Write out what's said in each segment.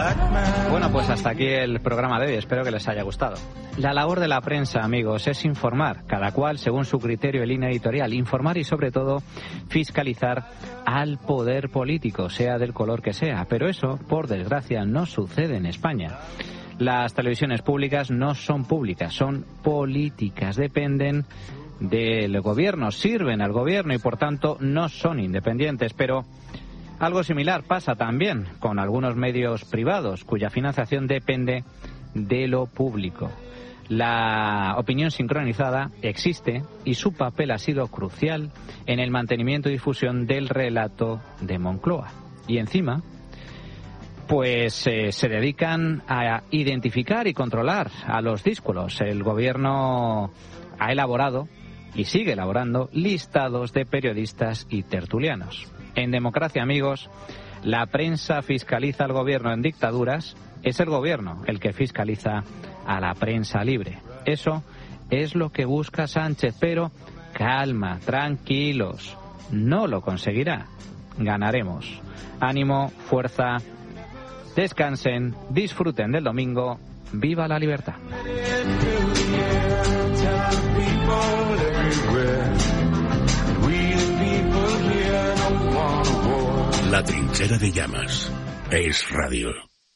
Bueno, pues hasta aquí el programa de hoy. Espero que les haya gustado. La labor de la prensa, amigos, es informar, cada cual según su criterio y línea editorial. Informar y, sobre todo, fiscalizar al poder político, sea del color que sea. Pero eso, por desgracia, no sucede en España. Las televisiones públicas no son públicas, son políticas. Dependen del gobierno, sirven al gobierno y, por tanto, no son independientes. Pero algo similar pasa también con algunos medios privados, cuya financiación depende de lo público. La opinión sincronizada existe y su papel ha sido crucial en el mantenimiento y difusión del relato de Moncloa. Y encima, pues se dedican a identificar y controlar a los díscolos. El gobierno ha elaborado y sigue elaborando listados de periodistas y tertulianos. En democracia, amigos, la prensa fiscaliza al gobierno. En dictaduras es el gobierno el que fiscaliza a la prensa libre. Eso es lo que busca Sánchez, pero calma, tranquilos, no lo conseguirá. Ganaremos. Ánimo, fuerza, descansen, disfruten del domingo. ¡Viva la libertad! La trinchera de llamas es radio.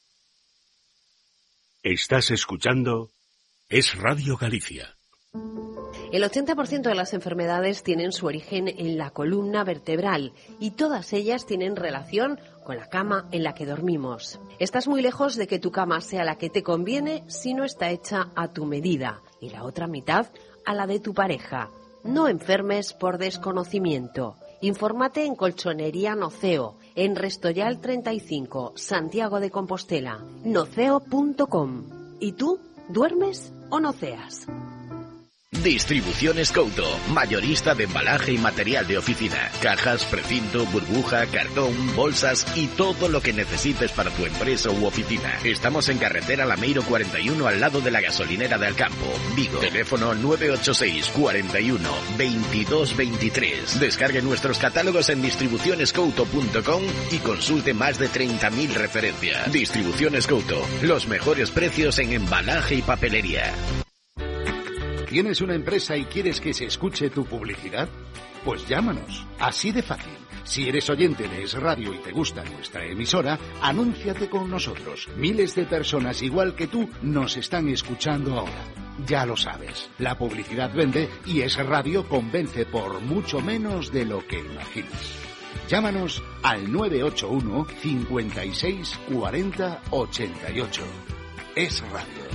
Estás escuchando Es Radio Galicia. El 80% de las enfermedades tienen su origen en la columna vertebral y todas ellas tienen relación con la cama en la que dormimos. Estás muy lejos de que tu cama sea la que te conviene si no está hecha a tu medida y la otra mitad a la de tu pareja. No enfermes por desconocimiento. Infórmate en Colchonería Noceo, en Restoyal 35, Santiago de Compostela, noceo.com. ¿Y tú, duermes o noceas? Distribuciones Couto, mayorista de embalaje y material de oficina, cajas, precinto, burbuja, cartón, bolsas y todo lo que necesites para tu empresa u oficina. Estamos en carretera Lameiro 41 al lado de la gasolinera de Alcampo, Vigo. Teléfono 986 41 22 23. Descargue nuestros catálogos en distribucionescouto.com y consulte más de 30.000 referencias. Distribuciones Couto, los mejores precios en embalaje y papelería. ¿Tienes una empresa y quieres que se escuche tu publicidad? Pues llámanos. Así de fácil. Si eres oyente de Es Radio y te gusta nuestra emisora, anúnciate con nosotros. Miles de personas igual que tú nos están escuchando ahora. Ya lo sabes, la publicidad vende y Es Radio convence por mucho menos de lo que imaginas. Llámanos al 981 56 40 88. Es Radio.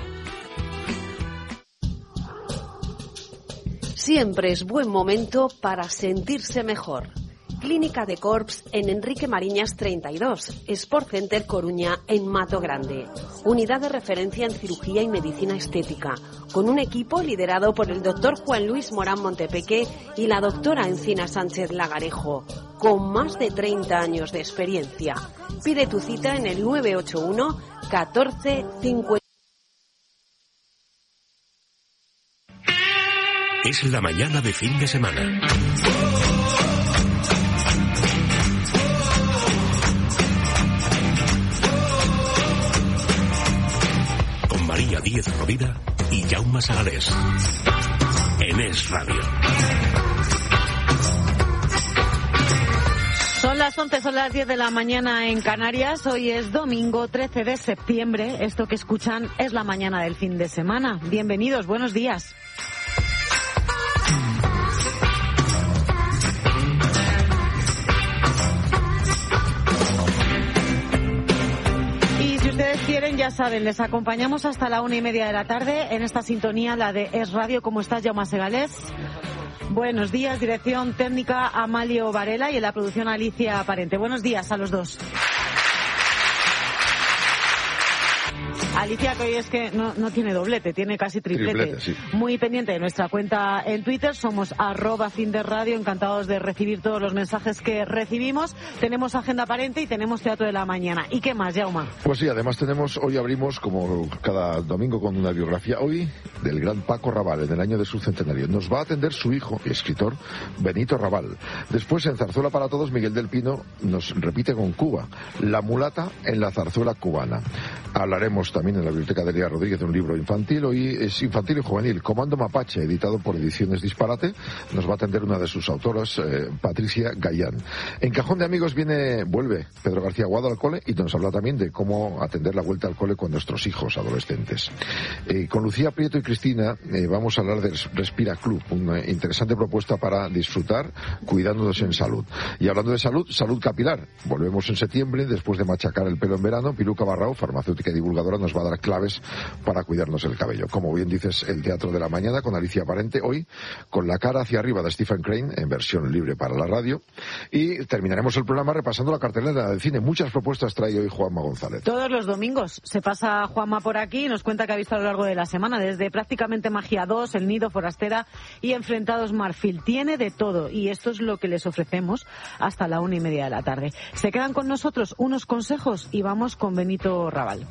Siempre es buen momento para sentirse mejor. Clínica de Corps en Enrique Mariñas 32, Sport Center Coruña en Mato Grande. Unidad de referencia en cirugía y medicina estética, con un equipo liderado por el doctor Juan Luis Morán Montepeque y la doctora Encina Sánchez Lagarejo, con más de 30 años de experiencia. Pide tu cita en el 981 14 50. Es la mañana de fin de semana. Con María Díez Rovira y Jaume Sagalés. En Es Radio. Son las 11, son las 10 de la mañana en Canarias. Hoy es domingo 13 de septiembre. Esto que escuchan es la mañana del fin de semana. Bienvenidos, buenos días. Quieren, ya saben, les acompañamos hasta la 1:30 de la tarde en esta sintonía, la de Es Radio. ¿Cómo estás, Jaume Segalés? Buenos días, dirección técnica Amalio Varela y en la producción Alicia Parente. Buenos días a los dos. Alicia, que hoy es que no tiene doblete, tiene casi triplete. Sí. Muy pendiente de nuestra cuenta en Twitter, somos @FinDesRadio, encantados de recibir todos los mensajes que recibimos. Tenemos agenda aparente y tenemos Teatro de la Mañana. ¿Y qué más, Jaume? Pues sí, además hoy abrimos, como cada domingo, con una biografía, hoy del gran Paco Raval, en el año de su centenario. Nos va a atender su hijo y escritor, Benito Raval. Después, en Zarzuela para Todos, Miguel del Pino nos repite con Cuba, La mulata en la zarzuela cubana. Hablaremos también en la Biblioteca de Elías Rodríguez de un libro infantil, hoy es infantil y juvenil, Comando Mapache, editado por Ediciones Disparate. Nos va a atender una de sus autoras, Patricia Gallán. En Cajón de Amigos vuelve Pedro García Aguado al cole y nos habla también de cómo atender la vuelta al cole con nuestros hijos adolescentes. Con Lucía Prieto y Cristina vamos a hablar de Respira Club, una interesante propuesta para disfrutar cuidándonos en salud. Y hablando de salud, salud capilar. Volvemos en septiembre, después de machacar el pelo en verano. Piluca Barrao, farmacéutica y divulgadora, nos va a dar claves para cuidarnos el cabello. Como bien dices, el Teatro de la Mañana con Alicia Parente, hoy con La cara hacia arriba de Stephen Crane, en versión libre para la radio. Y terminaremos el programa repasando la cartelera del cine. Muchas propuestas trae hoy Juanma González. Todos los domingos se pasa Juanma por aquí y nos cuenta que ha visto a lo largo de la semana, desde prácticamente Magia 2, El Nido, Forastera y Enfrentados Marfil. Tiene de todo y esto es lo que les ofrecemos hasta la 1:30 de la tarde. Se quedan con nosotros unos consejos y vamos con Benito Raval.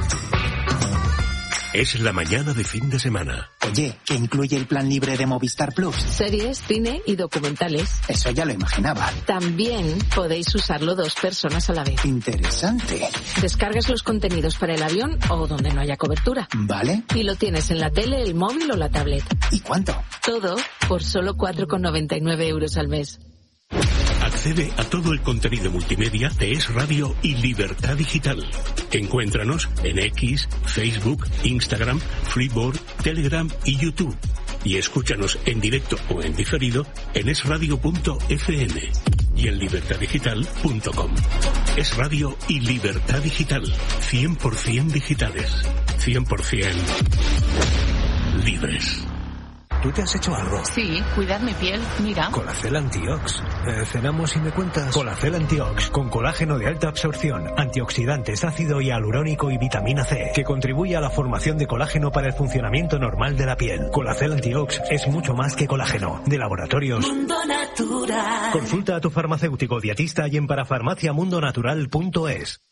Es la mañana de fin de semana. Oye, ¿qué incluye el plan libre de Movistar Plus? Series, cine y documentales. Eso ya lo imaginaba. También podéis usarlo 2 personas a la vez. Interesante. Descargas los contenidos para el avión o donde no haya cobertura. Vale. Y lo tienes en la tele, el móvil o la tablet. ¿Y cuánto? Todo por solo 4,99 € al mes. Accede a todo el contenido multimedia de Es Radio y Libertad Digital. Encuéntranos en X, Facebook, Instagram, Freeboard, Telegram y YouTube. Y escúchanos en directo o en diferido en esradio.fm y en libertaddigital.com. Es Radio y Libertad Digital. 100% digitales. 100% libres. ¿Tú te has hecho algo? Sí, cuidar mi piel, mira. Colacel Antiox. ¿Cenamos y me cuentas? Colacel Antiox, con colágeno de alta absorción, antioxidantes, ácido hialurónico y vitamina C, que contribuye a la formación de colágeno para el funcionamiento normal de la piel. Colacel Antiox es mucho más que colágeno. De Laboratorios Mundo Natural. Consulta a tu farmacéutico dietista y en parafarmaciamundonatural.es.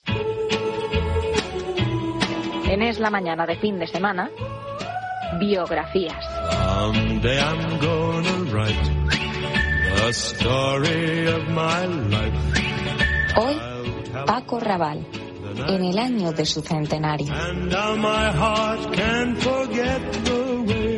En Es la Mañana de fin de semana, biografías. Someday I'm gonna write the story of my life. Hoy, Paco Raval, en el año de su centenario. And now my heart can't forget the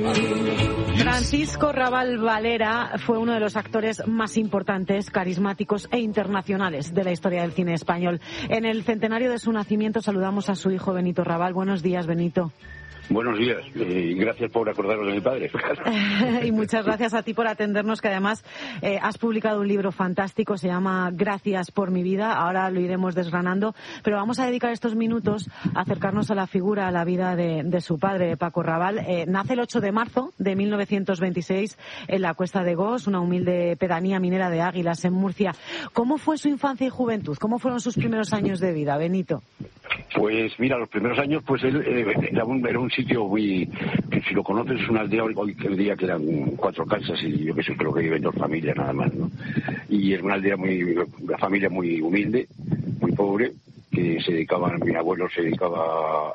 way. Francisco Raval Valera fue uno de los actores más importantes, carismáticos e internacionales de la historia del cine español. En el centenario de su nacimiento saludamos a su hijo Benito Raval. Buenos días, Benito. Buenos días y gracias por acordaros de mi padre. Y muchas gracias a ti por atendernos, que además has publicado un libro fantástico, se llama Gracias por mi vida, ahora lo iremos desgranando, pero vamos a dedicar estos minutos a acercarnos a la figura, a la vida de su padre, Paco Raval. Nace el 8 de marzo de 1926 en la Cuesta de Gos, una humilde pedanía minera de Águilas, en Murcia. ¿Cómo fue su infancia y juventud? ¿Cómo fueron sus primeros años de vida, Benito? Pues mira, los primeros años, pues él era un sitio muy, que si lo conoces es una aldea, hoy el día que eran 4 casas y yo que sé, creo que viven 2 familias nada más, ¿no? Y es una aldea una familia muy humilde, muy pobre, que se dedicaban, mi abuelo se dedicaba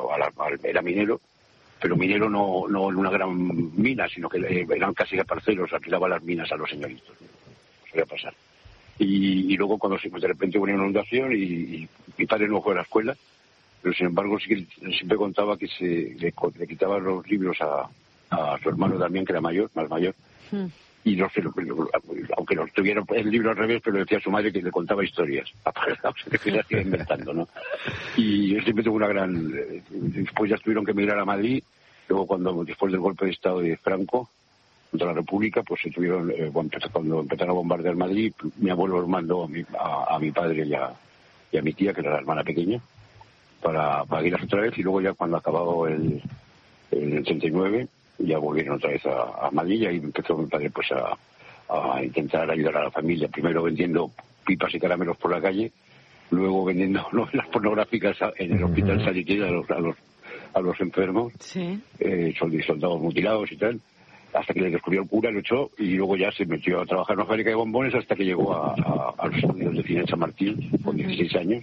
era minero, pero minero no en una gran mina, sino que eran casi parceros, alquilaba las minas a los señoritos, ¿no? Solía pasar. Y luego cuando de repente hubo una inundación y mi padre no fue a la escuela, pero sin embargo sí que siempre contaba que le quitaban los libros a su hermano Damián, que era más mayor, y no sé, aunque los tuviera el libro al revés, pero decía a su madre que le contaba historias, que se las iba inventando, ¿no? Y él siempre tuvo una gran... Después ya tuvieron que emigrar a Madrid, luego después del golpe de Estado de Franco contra la República, pues se tuvieron, cuando empezaron a bombardear Madrid, mi abuelo los mandó a mi padre y a mi tía, que era la hermana pequeña, para irlas otra vez, y luego ya cuando acabó el 39 ya volvieron otra vez a Madrid, y empezó mi padre pues a intentar ayudar a la familia, primero vendiendo pipas y caramelos por la calle, luego vendiendo novelas pornográficas en el hospital Saliquera a los enfermos, soldados mutilados y tal, hasta que le descubrió el cura, lo echó y luego ya se metió a trabajar en una fábrica de bombones hasta que llegó a los estudios de cine de San Martín con 16 años.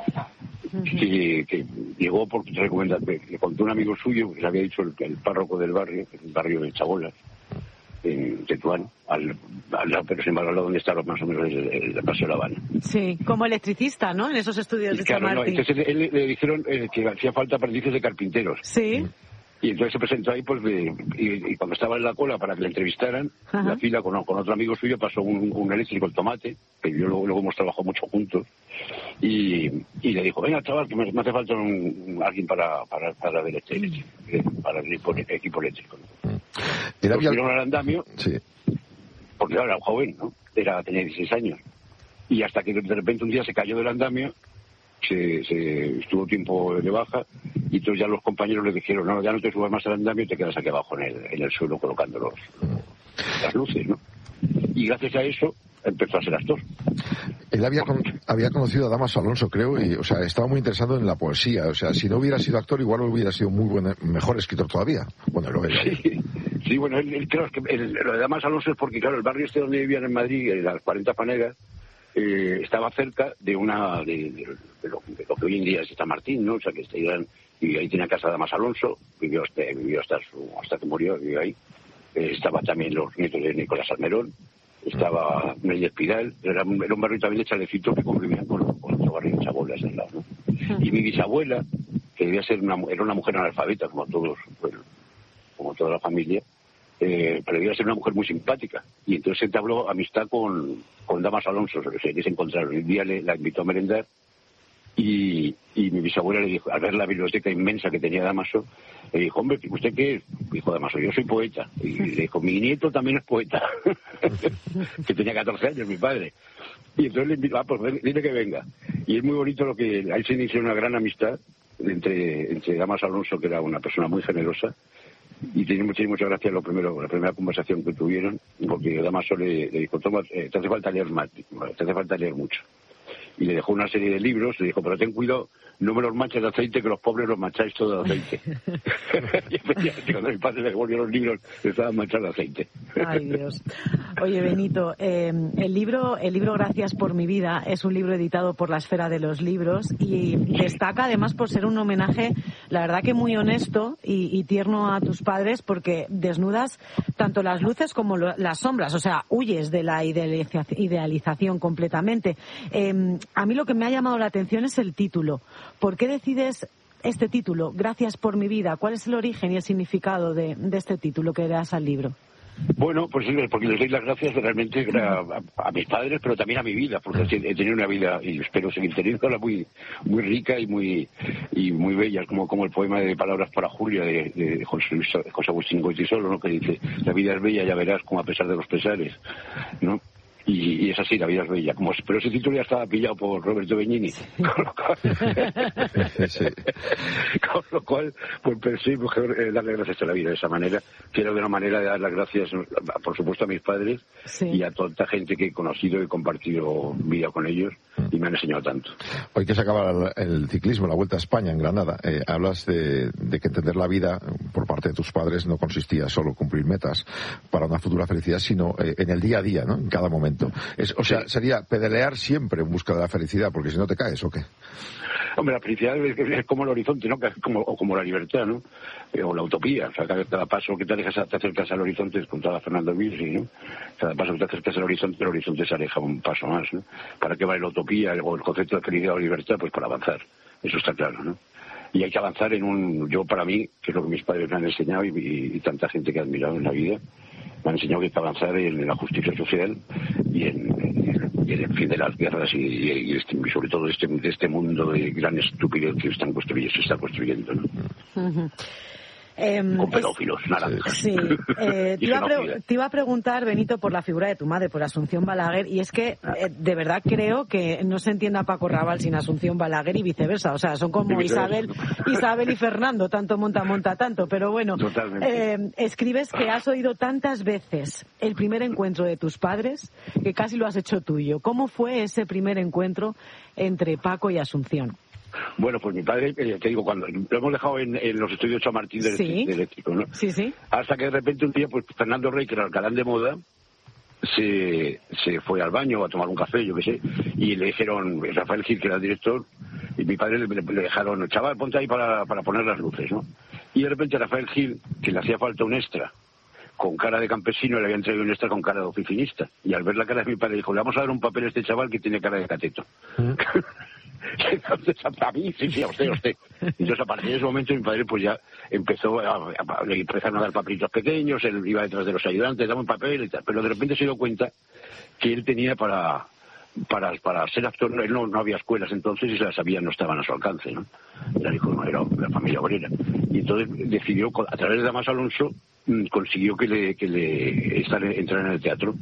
Que llegó porque le contó un amigo suyo, que le había dicho el párroco del barrio de Chabolas, en Tetuán, pero sin embargo al lado donde está más o menos el Paseo de La Habana. Sí, como electricista, ¿no? En esos estudios de San Martín. Entonces le dijeron que hacía falta aprendices de carpinteros. Sí. Y entonces se presentó ahí, pues, y cuando estaba en la cola para que le entrevistaran, la fila con otro amigo suyo pasó un eléctrico, el Tomate, que luego hemos trabajado mucho juntos, y le dijo, venga, chaval, que me hace falta alguien para ver para el equipo eléctrico. Lo subieron al andamio, porque era joven, ¿no? Tenía 16 años. Y hasta que de repente un día se cayó del andamio, se estuvo tiempo de baja, y entonces ya los compañeros le dijeron, no, ya no te subas más al andamio y te quedas aquí abajo en el suelo colocando las luces, ¿no? Y gracias a eso empezó a ser actor. Él había conocido a Damaso Alonso, creo, y, o sea, estaba muy interesado en la poesía. O sea, si no hubiera sido actor, igual hubiera sido mejor escritor todavía. Bueno, lo era. Sí, bueno, claro, es que lo de Damaso Alonso es porque, claro, el barrio donde vivían en Madrid, en las 40 Fanegas, estaba cerca de lo que hoy en día es San Martín, ¿no? O sea, que y ahí tenía casa Damaso Alonso, vivió hasta que murió, vivió ahí. Estaba también los nietos de Nicolás Salmerón, estaba Meyer Pidal, era un barrio también de chalecito que convivían con otro barrio de Chabolas al lado, ¿no? Y mi bisabuela, que debía ser era una mujer analfabeta, como todos, bueno, como toda la familia, pero debía ser una mujer muy simpática. Y entonces entabló amistad con Damaso Alonso, que se encontraron. Un día la invitó a merendar y mi bisabuela le dijo, al ver la biblioteca inmensa que tenía Damaso, le dijo, hombre, ¿usted qué es? Dijo Damaso, yo soy poeta. Y le dijo, mi nieto también es poeta, que tenía 14 años, mi padre. Y entonces le invitó, pues dile que venga. Y es muy bonito ahí se inició una gran amistad entre Damaso Alonso, que era una persona muy generosa, y tiene mucha gracia la primera conversación que tuvieron, porque Damaso le dijo, toma, te hace falta leer más, te hace falta leer mucho. Y le dejó una serie de libros, le dijo, pero ten cuidado, no me los manches de aceite, que los pobres los mancháis todo de aceite. Y efectivamente, cuando mi padre le devolvió los libros, le estaban manchados de aceite. Ay, Dios. Oye, Benito, el libro Gracias por mi vida es un libro editado por La Esfera de los Libros y destaca además por ser un homenaje, la verdad que muy honesto y tierno a tus padres, porque desnudas tanto las luces como las sombras, o sea, huyes de la idealización completamente. A mí lo que me ha llamado la atención es el título. ¿Por qué decides este título, Gracias por mi vida? ¿Cuál es el origen y el significado de este título que le das al libro? Bueno, pues porque les doy las gracias realmente a mis padres, pero también a mi vida, porque he tenido una vida, y espero seguir teniéndola, muy muy rica y muy bella, como el poema de Palabras para Julia de José Agustín Goytisolo, ¿no? Que dice, la vida es bella, ya verás, como a pesar de los pesares, ¿no? Y es así, la vida es bella. Pero ese título ya estaba pillado por Roberto Benigni. Con lo cual, pues pensé mejor darle gracias a la vida de esa manera. Quiero de una manera de dar las gracias, por supuesto, a mis padres y a toda esta gente que he conocido y compartido vida con ellos y me han enseñado tanto. Hoy que se acaba el ciclismo, la Vuelta a España en Granada, hablas de que entender la vida por parte de tus padres no consistía solo en cumplir metas para una futura felicidad, sino en el día a día, ¿no? En cada momento. Sería pedalear siempre en busca de la felicidad, porque si no te caes, ¿o qué? Hombre, la felicidad es como el horizonte, ¿no? Como la libertad, ¿no? O la utopía. O sea, cada paso que te acercas al horizonte, contaba Fernando Mills, ¿no? Cada paso que te acercas al horizonte, el horizonte se aleja un paso más, ¿no? ¿Para qué vale la utopía o el concepto de felicidad o libertad? Pues para avanzar. Eso está claro, ¿no? Y hay que avanzar yo para mí, que es lo que mis padres me han enseñado y tanta gente que he admirado en la vida, me han enseñado que hay que avanzar en la justicia social y en el fin de las guerras y sobre todo de este mundo de gran estupidez que se está construyendo, ¿no? con pedófilos, naranjas. Sí. Te iba a preguntar, Benito, por la figura de tu madre, por Asunción Balaguer, y es que de verdad creo que no se entiende a Paco Raval sin Asunción Balaguer y viceversa. O sea, son como Isabel y Fernando, tanto monta tanto. Pero bueno, escribes que has oído tantas veces el primer encuentro de tus padres que casi lo has hecho tuyo. ¿Cómo fue ese primer encuentro entre Paco y Asunción? Bueno, pues mi padre, te digo, cuando lo hemos dejado en los estudios San Martín de eléctrico, ¿no? Sí. Hasta que de repente un día, pues Fernando Rey, que era el galán de moda, se fue al baño a tomar un café, yo qué sé, y le dijeron, Rafael Gil, que era el director, y mi padre le dejaron, chaval, ponte ahí para poner las luces, ¿no? Y de repente Rafael Gil, que le hacía falta un extra, con cara de campesino, le habían traído un extra con cara de oficinista. Y al ver la cara de mi padre dijo, le vamos a dar un papel a este chaval que tiene cara de cateto. Entonces, a mí, sí, a usted. Entonces, a partir de ese momento, mi padre pues ya empezó le empezaron a dar papelitos pequeños, él iba detrás de los ayudantes, daba un papel y tal, pero de repente se dio cuenta que él tenía para ser actor, él no había escuelas entonces y se las sabía, no estaban a su alcance, ¿no? Era hijo, no, era la familia obrera. Y entonces decidió, a través de Damas Alonso, consiguió que le entrar en el teatro.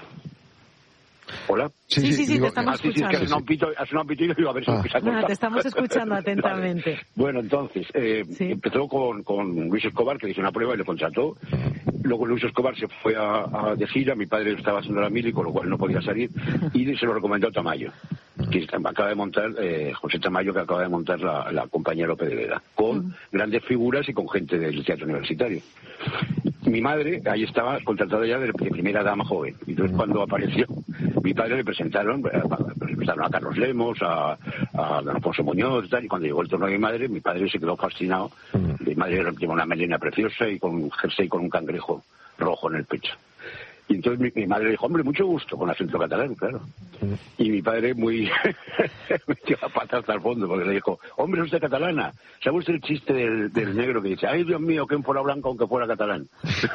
¿Hola? Sí, te estamos escuchando. Es que ha sonado un pito y digo, a ver si empieza a contar. Te estamos escuchando atentamente. Vale. Bueno, entonces, empezó con Luis Escobar, que le hizo una prueba y le contrató. Luego Luis Escobar se fue de gira, mi padre estaba haciendo la mili, con lo cual no podía salir, y se lo recomendó a Tamayo, que acaba de montar, José Tamayo, que acaba de montar la compañía Lope de Vega, con grandes figuras y con gente del teatro universitario. Mi madre, ahí estaba contratada ya de primera dama joven. Y entonces cuando apareció, mi padre le presentaron a Carlos Lemos, a don Alfonso Muñoz y tal, y cuando llegó el turno de mi madre, mi padre se quedó fascinado. Mi madre llevaba una melena preciosa y con un jersey con un cangrejo rojo en el pecho. Y entonces mi madre le dijo, hombre, mucho gusto, con acento catalán, claro. Y mi padre muy metió la pata hasta el fondo, porque le dijo, hombre, usted catalana. ¿Sabe usted el chiste del negro que dice, ay, Dios mío, que fuera blanco aunque fuera catalán?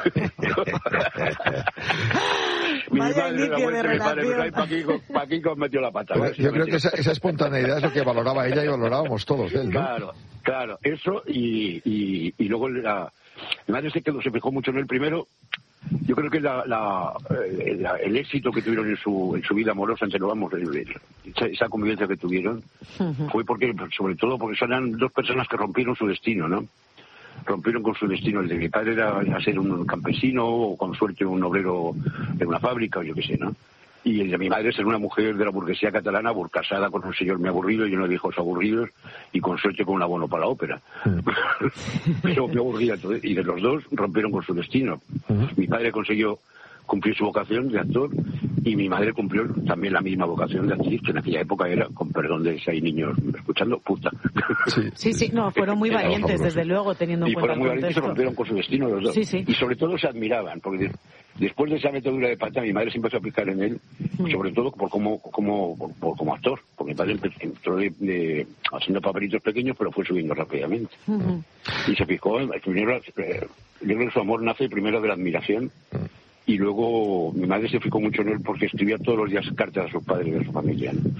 Mi padre, Paquico metió la pata. Yo creo que esa espontaneidad es lo que valoraba ella y valorábamos todos de él, ¿no? Claro, eso y luego mi madre se fijó mucho en él primero. Yo creo que el éxito que tuvieron en su vida amorosa, esa convivencia que tuvieron, fue sobre todo porque eran dos personas que rompieron su destino, ¿no? Rompieron con su destino. El de mi padre era ser un campesino o con suerte un obrero de una fábrica o yo qué sé, ¿no? Y el de mi madre ser una mujer de la burguesía catalana, casada con un señor muy aburrido, lleno de hijos aburridos y con suerte con un abono para la ópera. Pero muy aburrida. Y de los dos rompieron con su destino. Mi padre consiguió cumplir su vocación de actor y mi madre cumplió también la misma vocación de actriz, que en aquella época era, con perdón de si hay niños escuchando, puta. Sí, no, fueron muy valientes, desde luego, teniendo en cuenta el contexto. Y fueron muy valientes y se rompieron con su destino los dos. Sí. Y sobre todo se admiraban, porque después de esa metedura de pata, mi madre se empezó a aplicar en él, sobre todo como actor, porque mi padre entró haciendo papelitos pequeños, pero fue subiendo rápidamente. Y se fijó, primero, yo creo que su amor nace primero de la admiración. Y luego mi madre se fijó mucho en él porque escribía todos los días cartas a sus padres y a su familia, ¿no?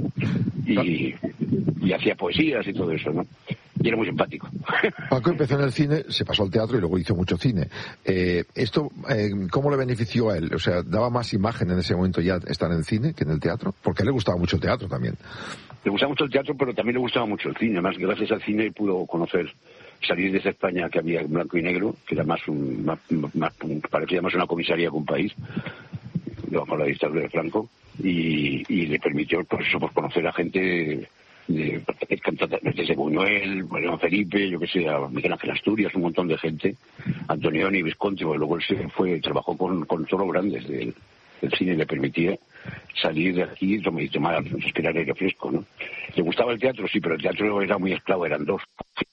Y hacía poesías y todo eso, ¿no? Y era muy simpático. Paco empezó en el cine, se pasó al teatro y luego hizo mucho cine. ¿Esto cómo le benefició a él? O sea, ¿daba más imagen en ese momento ya estar en el cine que en el teatro? Porque a él le gustaba mucho el teatro también. Le gustaba mucho el teatro, pero también le gustaba mucho el cine. Además, gracias al cine pudo salir de esa España que había en blanco y negro, que era parecía más una comisaría que un país, bajo la dictadura de Franco, y le permitió, por eso, conocer a gente desde Buñuel, León Felipe, yo que sé, a Miguel Ángel Asturias, un montón de gente, Antonioni, Visconti, porque luego él trabajó con todos los grandes del cine y le permitía salir de aquí y tomar, respirar aire fresco, ¿no? Le gustaba el teatro, sí, pero el teatro era muy esclavo, eran dos.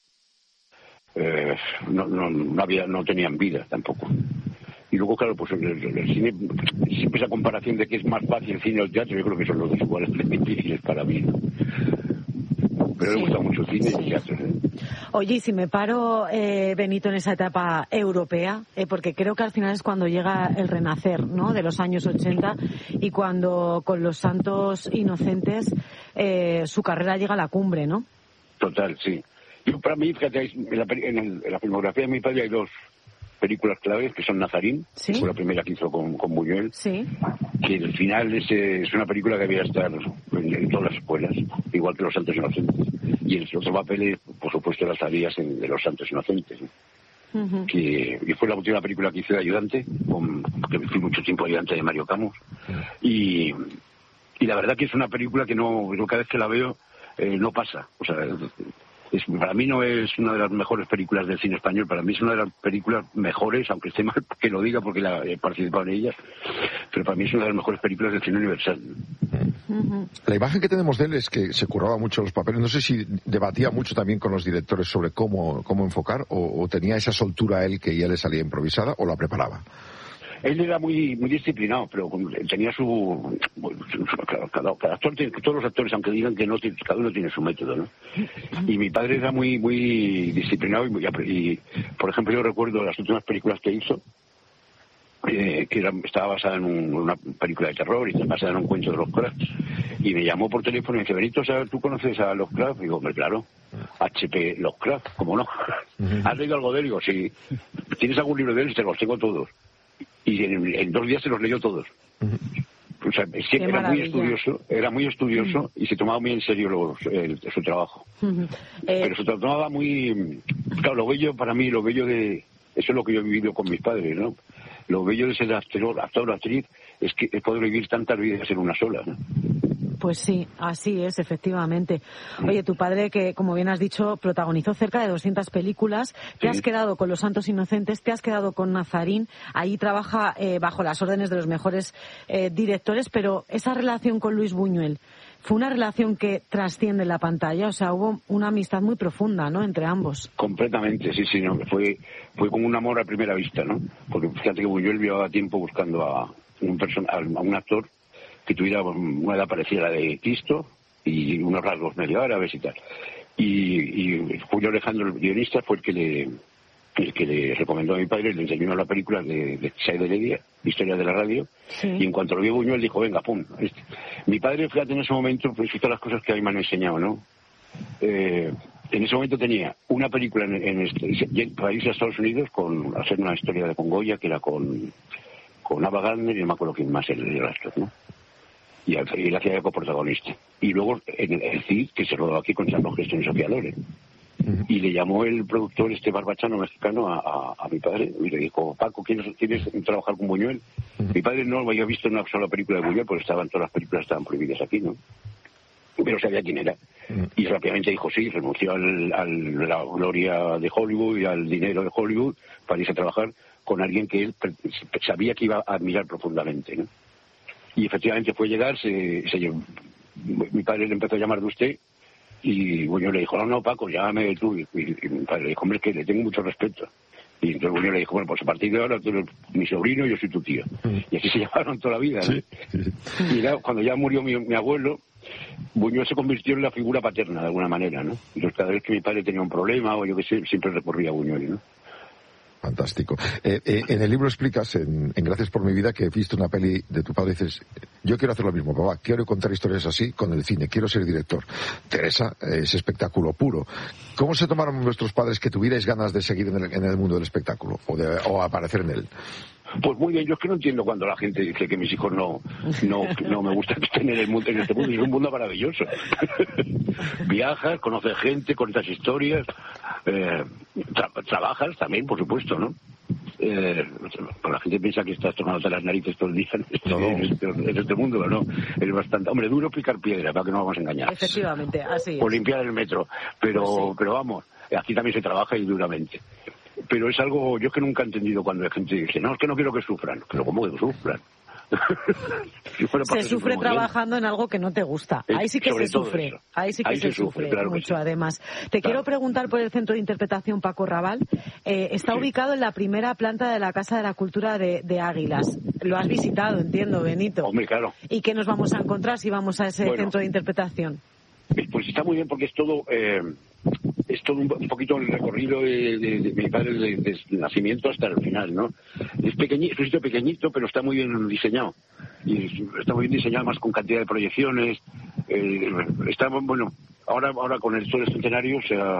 No tenían vida tampoco. Y luego, claro, pues el cine, siempre esa comparación de que es más fácil el cine o el teatro, yo creo que son los dos iguales difíciles para mí, ¿no? Pero me gusta mucho el cine y el teatro, ¿eh? Oye, y si me paro, Benito, en esa etapa europea, porque creo que al final es cuando llega el renacer, ¿no?, de los años 80, y cuando con Los Santos Inocentes su carrera llega a la cumbre, ¿no? Total, sí. Yo, para mí, fíjate, en la filmografía de mi padre hay 2 películas claves, que son Nazarín, ¿Sí? que fue la primera que hizo con Buñuel, sí. que al final es una película que debía estar en todas las escuelas, igual que Los Santos Inocentes. Y el otro papel, por supuesto, las tareas de Los Santos Inocentes, ¿no? Y fue la última película que hice de ayudante, que fui mucho tiempo ayudante de Mario Camus. Y la verdad que es una película que no, cada vez que la veo, no pasa. O sea, para mí no es una de las mejores películas del cine español, para mí es una de las películas mejores, aunque esté mal que lo diga porque he participado en ellas, pero para mí es una de las mejores películas del cine universal. La imagen que tenemos de él es que se curraba mucho los papeles. No sé si debatía mucho también con los directores sobre cómo enfocar, o tenía esa soltura a él que ya le salía improvisada, o la preparaba. Él era muy disciplinado, pero tenía cada actor, todos los actores, aunque digan que no, cada uno tiene su método, ¿no? Y mi padre era muy disciplinado y, por ejemplo, yo recuerdo las últimas películas que hizo, que estaba basada en una película de terror y estaba basada en un cuento de Lovecraft, y me llamó por teléfono y me dice: Benito, ¿tú conoces a Lovecraft? Digo, hombre, claro, H.P. Lovecraft, ¿cómo no? ¿Has leído algo de él? Digo, sí. ¿Tienes algún libro de él? Te los tengo todos. Y en 2 días se los leyó todos. O sea, siempre era muy estudioso y se tomaba muy en serio su trabajo. Pero se tomaba muy... Claro, lo bello para mí, eso es lo que yo he vivido con mis padres, ¿no? Lo bello de ser actor o actriz es que poder vivir tantas vidas en una sola, ¿no? Pues sí, así es, efectivamente. Oye, tu padre, que como bien has dicho, protagonizó cerca de 200 películas, te has quedado con Los Santos Inocentes, te has quedado con Nazarín, ahí trabaja bajo las órdenes de los mejores directores, pero esa relación con Luis Buñuel, ¿fue una relación que trasciende la pantalla? O sea, hubo una amistad muy profunda, ¿no?, entre ambos. Completamente, sí, no, fue como un amor a primera vista, ¿no? Porque fíjate que Buñuel llevaba tiempo buscando a un actor que tuviera una edad parecida a la de Cristo y unos rasgos medio árabes y tal. Y Julio Alejandro, el guionista, fue el que le recomendó a mi padre, le enseñó la película de Xavier Heredia, Historia de la Radio, y en cuanto lo vio Buñuel dijo: venga, pum. Mi padre, fíjate, en ese momento, pues hizo las cosas que a mí me han enseñado, ¿no? En ese momento tenía una película para irse a Estados Unidos a hacer una historia de Congoya, que era con Ava Gardner y no me acuerdo quién más, el actor, ¿no? Y él hacía de coprotagonista. Y luego en el CID, que se rodó aquí con Charlotte Heston y Sofía Loren. Y le llamó el productor barbachano mexicano a mi padre y le dijo: Paco, ¿quieres trabajar con Buñuel? Mi padre no lo había visto en una sola película de Buñuel, porque todas las películas estaban prohibidas aquí, ¿no? Pero sabía quién era. Y rápidamente dijo sí, renunció a la gloria de Hollywood y al dinero de Hollywood para irse a trabajar con alguien que él sabía que iba a admirar profundamente, ¿no? Y efectivamente fue llegar, mi padre le empezó a llamar de usted, y Buñuel le dijo: no, Paco, llámame tú. Y mi padre le dijo: hombre, es que le tengo mucho respeto. Y entonces Buñuel le dijo: bueno, pues a partir de ahora tú eres mi sobrino y yo soy tu tío. Y así se llamaron toda la vida, ¿no? Y cuando ya murió mi abuelo, Buñuel se convirtió en la figura paterna de alguna manera, ¿no? Entonces cada vez que mi padre tenía un problema o yo qué sé, siempre recurría a Buñuel, ¿no? Fantástico. En el libro explicas, en Gracias por mi vida, que viste una peli de tu padre y dices: yo quiero hacer lo mismo, papá, quiero contar historias así con el cine, quiero ser director. Teresa, es espectáculo puro. ¿Cómo se tomaron nuestros padres que tuvierais ganas de seguir en el mundo del espectáculo o aparecer en él? Pues muy bien, yo es que no entiendo cuando la gente dice que mis hijos no me gusta tener el mundo en este mundo. Es un mundo maravilloso. Viajas, conoces gente, cuentas historias, trabajas también, por supuesto, ¿no? La gente piensa que estás tomándote las narices todo el día en este mundo, ¿no? Es bastante... Hombre, duro picar piedra, para que no vamos a engañar. Efectivamente, así es. O limpiar el metro, pero vamos, aquí también se trabaja y duramente. Pero es algo, yo es que nunca he entendido cuando la gente dice: no, es que no quiero que sufran. Pero ¿cómo que sufran? Se sufre trabajando en algo que no te gusta. Ahí sí que se sufre. Ahí sí que se sufre claro mucho, sí. Además. Te quiero preguntar por el Centro de Interpretación Paco Raval. Está ubicado en la primera planta de la Casa de la Cultura de Águilas. Lo has visitado, entiendo, Benito. Hombre, claro. ¿Y qué nos vamos a encontrar si vamos a ese centro de interpretación? Pues está muy bien porque es todo un poquito el recorrido de mi padre desde el nacimiento hasta el final, ¿no? Es un sitio pequeñito, pero está muy bien diseñado. Y está muy bien diseñado, además con cantidad de proyecciones. Está, bueno, ahora con el Sol Centenario se ha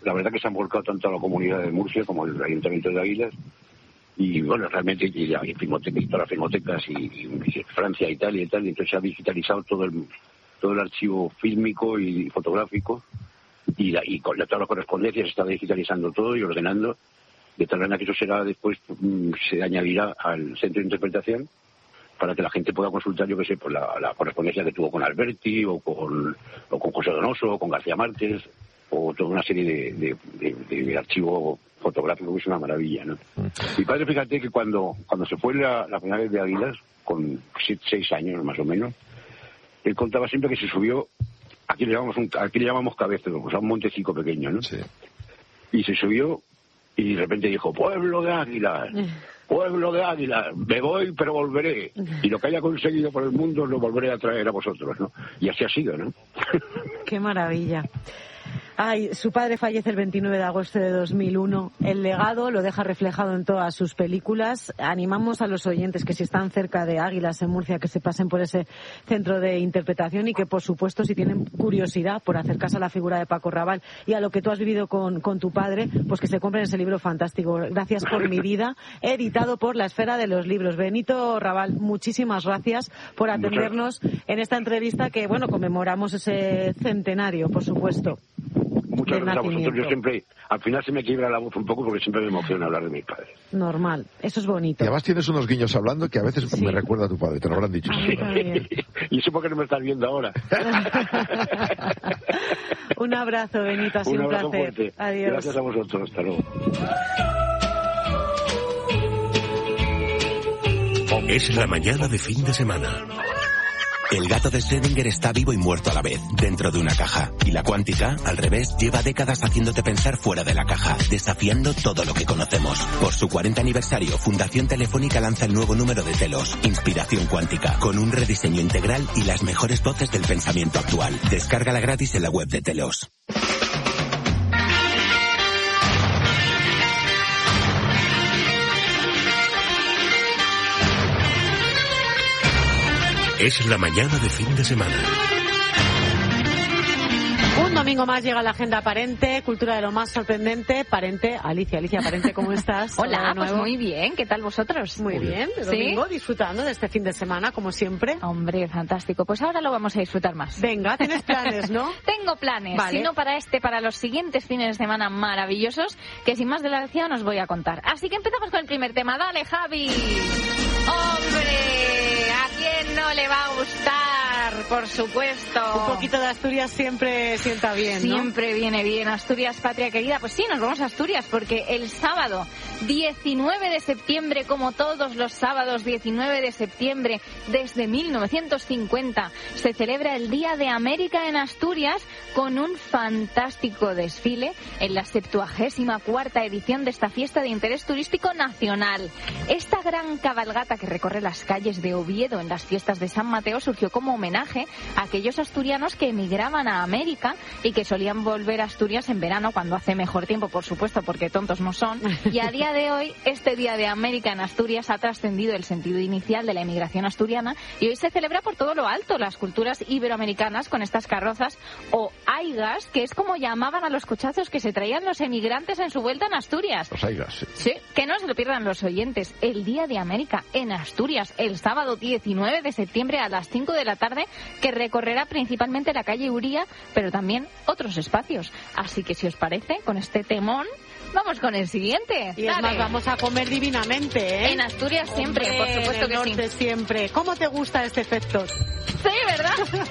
la verdad que se han volcado tanto a la comunidad de Murcia como el Ayuntamiento de Águilas. Y bueno, realmente, y todas las filmotecas y Francia, Italia y tal, y entonces se ha digitalizado todo el archivo fílmico y fotográfico, y con todas las correspondencias se está digitalizando todo y ordenando, de tal manera que eso será después, se añadirá al centro de interpretación para que la gente pueda consultar, yo qué sé, pues la correspondencia que tuvo con Alberti, o con José Donoso, o con García Márquez, o toda una serie de archivo fotográfico, que es una maravilla, ¿no? Mi padre, fíjate que cuando se fue la primera vez de Águilas, con 6 años más o menos, él contaba siempre que se subió, aquí le llamamos Cabezero, o sea, un montecito pequeño, ¿no? Sí. Y se subió y de repente dijo, pueblo de Águilas, me voy pero volveré, y lo que haya conseguido por el mundo lo volveré a traer a vosotros, ¿no? Y así ha sido, ¿no? Qué maravilla. Ay, su padre fallece el 29 de agosto de 2001. El legado lo deja reflejado en todas sus películas. Animamos a los oyentes que si están cerca de Águilas en Murcia, que se pasen por ese centro de interpretación y que, por supuesto, si tienen curiosidad por acercarse a la figura de Paco Raval y a lo que tú has vivido con tu padre, pues que se compren ese libro fantástico, Gracias por mi vida, editado por La Esfera de los Libros. Benito Raval, muchísimas gracias por atendernos en esta entrevista que, bueno, conmemoramos ese centenario, por supuesto. Muchas gracias a vosotros. Yo siempre, al final se me quiebra la voz un poco porque siempre me emociona hablar de mi padre. Normal, eso es bonito. Y además tienes unos guiños hablando que a veces me recuerda a tu padre, te lo habrán dicho. Sí. Y eso porque no me estás viendo ahora. Un abrazo, Benito, ha sido un placer. Fuerte. Adiós. Gracias a vosotros, hasta luego. Es la mañana de fin de semana. El gato de Schrödinger está vivo y muerto a la vez, dentro de una caja. Y la cuántica, al revés, lleva décadas haciéndote pensar fuera de la caja, desafiando todo lo que conocemos. Por su 40 aniversario, Fundación Telefónica lanza el nuevo número de Telos, Inspiración Cuántica, con un rediseño integral y las mejores voces del pensamiento actual. Descárgala gratis en la web de Telos. Es la mañana de fin de semana. Un domingo más llega la agenda Parente, cultura de lo más sorprendente. Parente, Alicia, Parente, ¿cómo estás? Hola, pues muy bien, ¿qué tal vosotros? Muy bien, el domingo disfrutando de este fin de semana, como siempre. Hombre, fantástico, pues ahora lo vamos a disfrutar más. Venga, tienes planes, ¿no? Tengo planes, vale. Si no para los siguientes fines de semana maravillosos, que sin más dilación os voy a contar. Así que empezamos con el primer tema, dale, Javi. ¡Hombre! ¿A quién no le va a gustar? Por supuesto. Un poquito de Asturias siempre sienta bien, ¿no? Siempre viene bien. Asturias, patria querida. Pues sí, nos vamos a Asturias porque el sábado 19 de septiembre, como todos los sábados 19 de septiembre desde 1950, se celebra el Día de América en Asturias con un fantástico desfile en la 74ª edición de esta fiesta de interés turístico nacional. Esta gran cabalgata que recorre las calles de Oviedo en las fiestas de San Mateo surgió como homenaje a aquellos asturianos que emigraban a América y que solían volver a Asturias en verano cuando hace mejor tiempo, por supuesto, porque tontos no son. Y a día de hoy, este Día de América en Asturias ha trascendido el sentido inicial de la emigración asturiana y hoy se celebra por todo lo alto las culturas iberoamericanas con estas carrozas o aigas, que es como llamaban a los cochazos que se traían los emigrantes en su vuelta en Asturias. Los aigas, sí. Sí, que no se lo pierdan los oyentes. El Día de América en Asturias, el sábado 19 de septiembre a las 5 de la tarde, que recorrerá principalmente la calle Uría, pero también otros espacios. Así que si os parece, con este temón, vamos con el siguiente. Y es más, vamos a comer divinamente, ¿eh? En Asturias siempre, por supuesto que sí. Siempre. ¿Cómo te gusta este efecto? Sí, ¿verdad?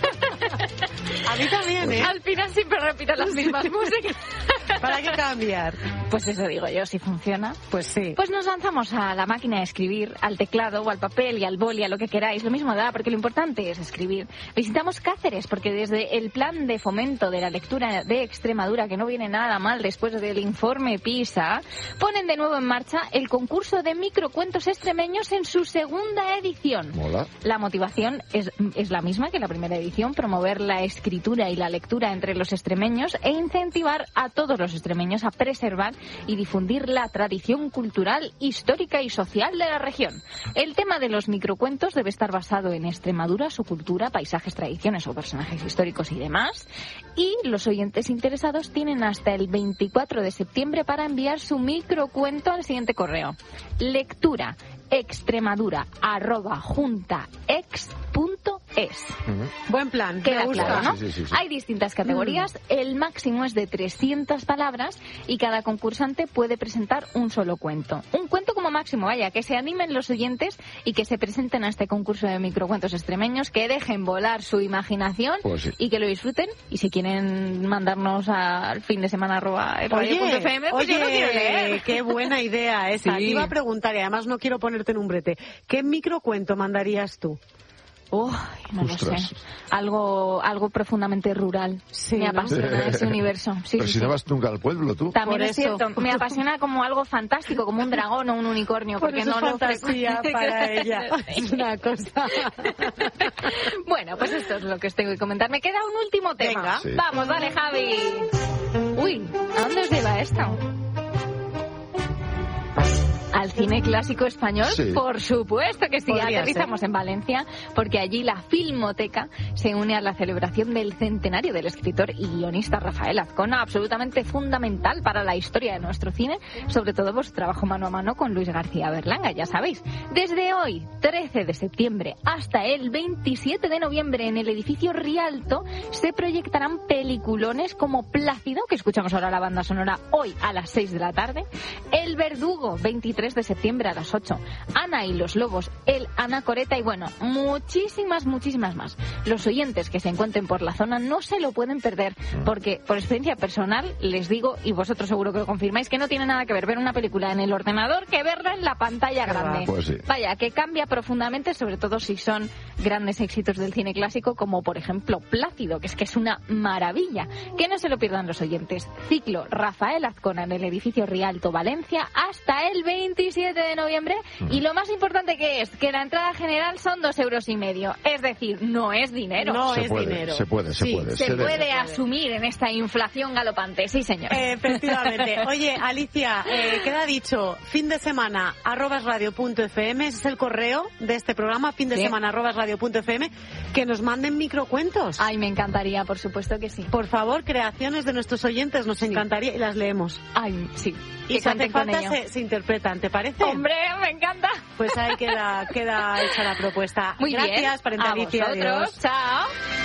A mí también, ¿eh? Al final siempre repito las mismas músicas. ¿Para qué cambiar? Pues eso digo yo, si funciona. Pues sí. Pues nos lanzamos a la máquina de escribir, al teclado o al papel y al boli, a lo que queráis. Lo mismo da, porque lo importante es escribir. Visitamos Cáceres, porque desde el plan de fomento de la lectura de Extremadura, que no viene nada mal después del informe PISA, ponen de nuevo en marcha el concurso de microcuentos extremeños en su segunda edición. Mola. La motivación es la misma que la primera edición, promover la escritura y la lectura entre los extremeños e incentivar a todos todos los extremeños a preservar y difundir la tradición cultural, histórica y social de la región. El tema de los microcuentos debe estar basado en Extremadura, su cultura, paisajes, tradiciones o personajes históricos y demás. Y los oyentes interesados tienen hasta el 24 de septiembre para enviar su microcuento al siguiente correo: lectura extremadura@juntaex.es. Buen plan, queda me gusta, claro, ¿no? Sí. Hay distintas categorías, el máximo es de 300 palabras y cada concursante puede presentar un solo cuento. Un cuento como máximo, vaya, que se animen los oyentes y que se presenten a este concurso de microcuentos extremeños, que dejen volar su imaginación y que lo disfruten. Y si quieren mandarnos al fin de semana @radio.fm, pues yo no quiero leer. Qué buena idea esa. Sí. Te iba a preguntar, y además no quiero ponerte en un brete, ¿qué microcuento mandarías tú? No lo sé. Algo profundamente rural. Sí, me ¿no? apasiona ese universo. Sí, Pero sí, si no vas nunca al pueblo, tú. También Por es eso. cierto, me apasiona como algo fantástico, como un dragón o un unicornio, Por porque eso no es lo fantasía para ella. Es una cosa. Bueno, pues esto es lo que os tengo que comentar. Me queda un último tema. Venga. Sí. Vamos, dale, Javi. Uy, ¿a dónde os lleva esto? Al cine clásico español, Sí. por supuesto que sí. Podría Aterrizamos en Valencia porque allí la Filmoteca se une a la celebración del centenario del escritor y guionista Rafael Azcona, absolutamente fundamental para la historia de nuestro cine, sobre todo por su trabajo mano a mano con Luis García Berlanga, ya sabéis. Desde hoy, 13 de septiembre, hasta el 27 de noviembre, en el edificio Rialto se proyectarán peliculones como Plácido, que escuchamos ahora la banda sonora hoy a las 6 de la tarde, El Verdugo, 23 de septiembre a las 8, Ana y los Lobos, El Anacoreta y bueno, muchísimas más. Los oyentes que se encuentren por la zona no se lo pueden perder, porque por experiencia personal les digo, y vosotros seguro que lo confirmáis, que no tiene nada que ver una película en el ordenador que verla en la pantalla grande. Pues sí. Vaya, que cambia profundamente, sobre todo si son grandes éxitos del cine clásico, como por ejemplo Plácido, que es una maravilla. Que no se lo pierdan los oyentes. Ciclo Rafael Azcona en el edificio Rialto, Valencia, hasta el 27 de noviembre. Y lo más importante que es que la entrada general son 2,5 €. Es decir, no es dinero. No Se es puede, dinero. se puede. Se puede asumir en esta inflación galopante. Sí, señor. Efectivamente. Oye, Alicia, queda dicho, fin de semana @radio.fm, ese es el correo de este programa, fin de semana @radio.fm, que nos manden microcuentos. Ay, me encantaría, por supuesto que sí. Por favor, creaciones de nuestros oyentes, nos encantaría y las leemos. Ay, sí. Y si hace falta se interpretan, ¿te parece? Hombre, me encanta. Pues ahí queda hecha la propuesta. Muy bien. Gracias, Parente A Alicia. vosotros. Adiós. Chao.